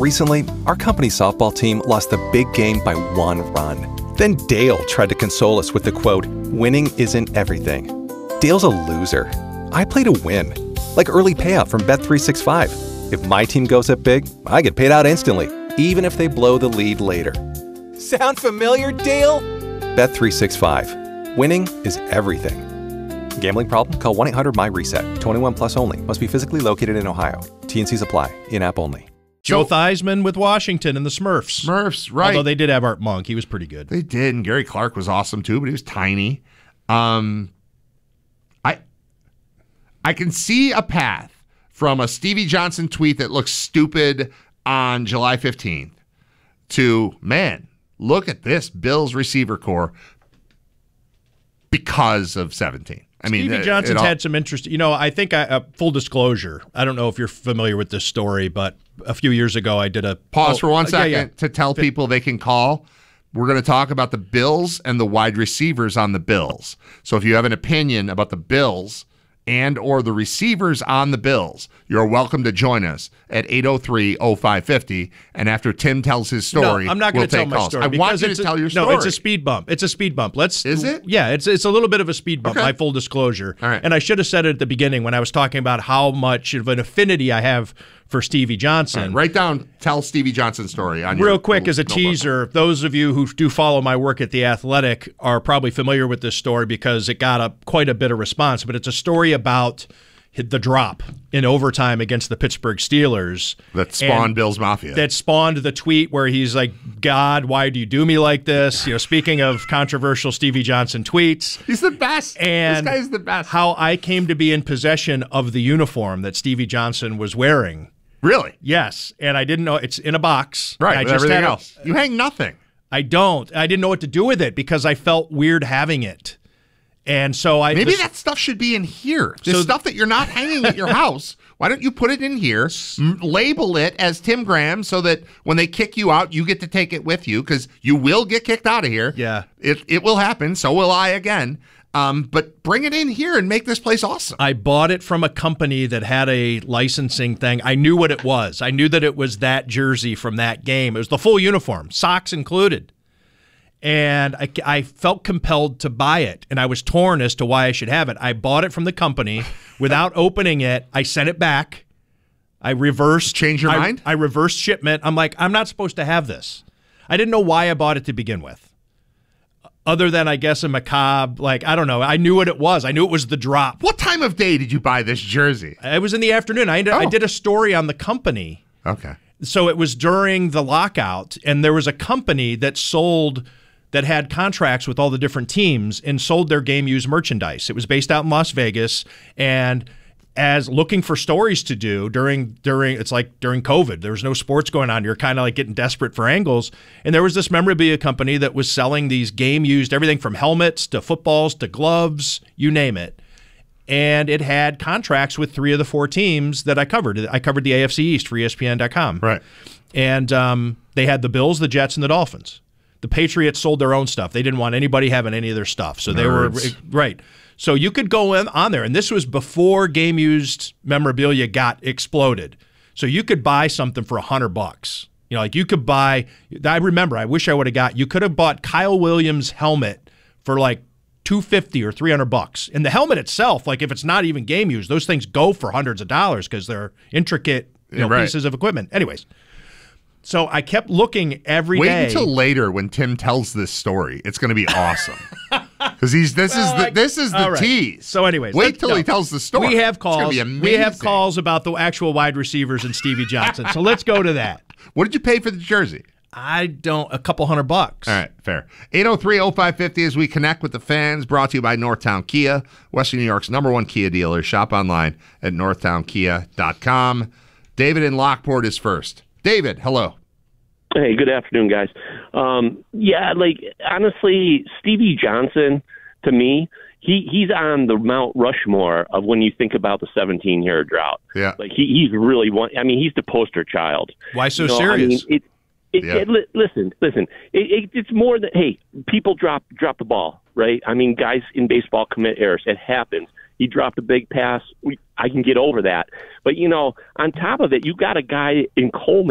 Recently, our company's softball team lost the big game by 1 run. Then Dale tried to console us with the quote, "Winning isn't everything." Dale's a loser. I play to win. Like early payout from Bet365. If my team goes up big, I get paid out instantly, even if they blow the lead later. Sound familiar, Dale? Bet365. Winning is everything. Gambling problem? Call 1-800-MY-RESET. 21 plus only. Must be physically located in Ohio. T&Cs apply. In-app only. Joe Theismann with Washington and the Smurfs. Smurfs, right. Although they did have Art Monk. He was pretty good. They did, and Gary Clark was awesome too, but he was tiny. I can see a path from a Stevie Johnson tweet that looks stupid on July 15th to, man, look at this Bills receiver core because of 17. Stevie Johnson's had some interest. I think, full disclosure, I don't know if you're familiar with this story, but a few years ago I did a... Pause for 1 second to tell people they can call. We're going to talk about the Bills and the wide receivers on the Bills. So if you have an opinion about the Bills and or the receivers on the Bills, you're welcome to join us at 803-0550. And after Tim tells his story, I'm not going to tell my story. I want you to tell your story. No, it's a speed bump. It's a speed bump. Is it? Yeah, it's a little bit of a speed bump, my full disclosure. All right. And I should have said it at the beginning when I was talking about how much of an affinity I have for Stevie Johnson. Right, write down, tell Stevie Johnson's story. Real quick as a teaser, those of you who do follow my work at The Athletic are probably familiar with this story because it got quite a bit of response, but it's a story about the drop in overtime against the Pittsburgh Steelers. That spawned Bills Mafia. That spawned the tweet where he's like, "God, why do you do me like this?" Speaking of controversial Stevie Johnson tweets. He's the best. And this guy's the best. How I came to be in possession of the uniform that Stevie Johnson was wearing. Really? Yes. And I didn't know. It's in a box. Right, with everything else. You hang nothing. I don't. I didn't know what to do with it because I felt weird having it. And so maybe that stuff should be in here. This stuff that you're not hanging at your house. Why don't you put it in here, label it as Tim Graham so that when they kick you out, you get to take it with you because you will get kicked out of here. Yeah. It will happen. So will I again. But bring it in here and make this place awesome. I bought it from a company that had a licensing thing. I knew what it was. I knew that it was that jersey from that game. It was the full uniform, socks included. And I felt compelled to buy it, and I was torn as to why I should have it. I bought it from the company without opening it. I sent it back. I reversed. Change your mind? I reversed shipment. I'm like, I'm not supposed to have this. I didn't know why I bought it to begin with. Other than, I guess, a macabre, I don't know. I knew what it was. I knew it was the drop. What time of day did you buy this jersey? It was in the afternoon. I did a story on the company. Okay. So it was during the lockout, and there was a company that had contracts with all the different teams and sold their game-used merchandise. It was based out in Las Vegas, and as looking for stories to do during COVID. There was no sports going on. You're kind of like getting desperate for angles. And there was this memorabilia company that was selling these game-used, everything from helmets to footballs to gloves, you name it. And it had contracts with 3 of the 4 teams that I covered. I covered the AFC East for ESPN.com. Right. And they had the Bills, the Jets, and the Dolphins. The Patriots sold their own stuff. They didn't want anybody having any of their stuff. So they were right. So you could go on there, and this was before game-used memorabilia got exploded. So you could buy something for $100. You could buy. I remember. I wish I would have got. You could have bought Kyle Williams' helmet for like $250 or $300. And the helmet itself, if it's not even game-used, those things go for hundreds of dollars because they're intricate pieces of equipment. Anyways. So I kept looking every day. Wait until later when Tim tells this story. It's going to be awesome. Because this is the tease. So anyways. Wait till he tells the story. We have calls. It's going to be amazing. We have calls about the actual wide receivers and Stevie Johnson. So let's go to that. What did you pay for the jersey? A couple $100. All right, fair. 803-0550 as we connect with the fans, brought to you by Northtown Kia, Western New York's #1 Kia dealer. Shop online at northtownkia.com. David in Lockport is first. David, hello. Hey, good afternoon, guys. Honestly, Stevie Johnson, to me, he's on the Mount Rushmore of when you think about the 17-year drought. Yeah. He's really one. I mean, he's the poster child. Why so serious? Listen. It's more than, hey, people drop the ball, right? I mean, guys in baseball commit errors. It happens. He dropped a big pass. I can get over that. But, on top of it, you got a guy in Coleman